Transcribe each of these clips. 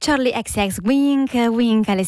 Charlie XX Wink alle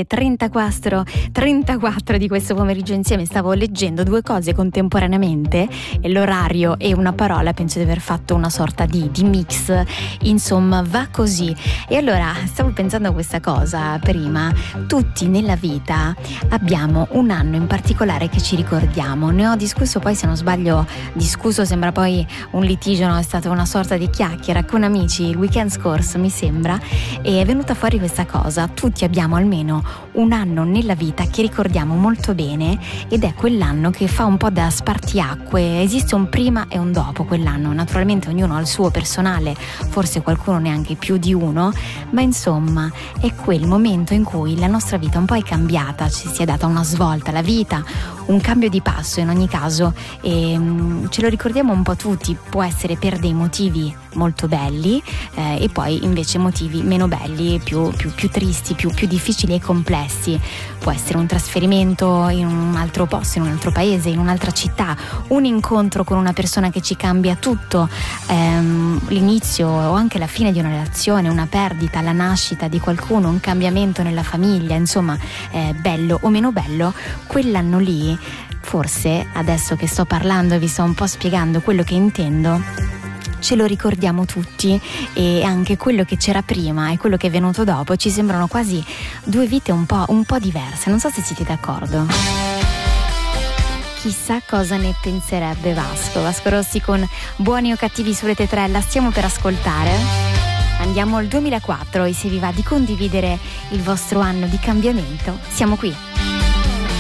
16:34 di questo pomeriggio insieme. Stavo leggendo due cose contemporaneamente e l'orario e una parola, penso di aver fatto una sorta di mix, insomma va così. E allora stavo pensando a questa cosa prima: tutti nella vita abbiamo un anno in particolare che ci ricordiamo. Ne ho discusso poi, se non sbaglio, sembra poi un litigio, no? È stata una sorta di chiacchiera con amici il weekend scorso, mi sembra, e è venuta fuori questa cosa: tutti abbiamo almeno un anno nella vita che ricordiamo molto bene, ed è quell'anno che fa un po' da spartiacque. Esiste un prima e un dopo quell'anno, naturalmente ognuno ha il suo personale, forse qualcuno neanche più di uno, ma insomma è quel momento in cui la nostra vita un po' è cambiata, ci si è data una svolta alla vita, un cambio di passo in ogni caso, e ce lo ricordiamo un po' tutti. Può essere per dei motivi molto belli e poi invece motivi meno belli, più tristi, più difficili e complessi. Può essere un trasferimento in un altro posto, in un altro paese, in un'altra città, un incontro con una persona che ci cambia tutto, l'inizio o anche la fine di una relazione, una perdita, la nascita di qualcuno, un cambiamento nella famiglia, insomma, bello o meno bello, quell'anno lì, forse adesso che sto parlando e vi sto un po' spiegando quello che intendo, ce lo ricordiamo tutti, e anche quello che c'era prima e quello che è venuto dopo ci sembrano quasi due vite un po' diverse. Non so se siete d'accordo. Chissà cosa ne penserebbe Vasco Rossi con Buoni o cattivi su Rete 3. La stiamo per ascoltare. Andiamo al 2004 e se vi va di condividere il vostro anno di cambiamento, siamo qui.